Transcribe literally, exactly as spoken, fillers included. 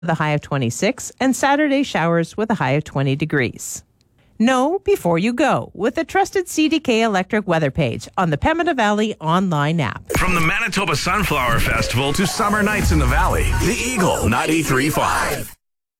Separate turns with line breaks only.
with a high of twenty-six, and Saturday showers with a high of twenty degrees. Know before you go with the trusted C D K Electric weather page on the Pembina Valley online app.
From the Manitoba Sunflower Festival to summer nights in the valley, the Eagle ninety-three point five.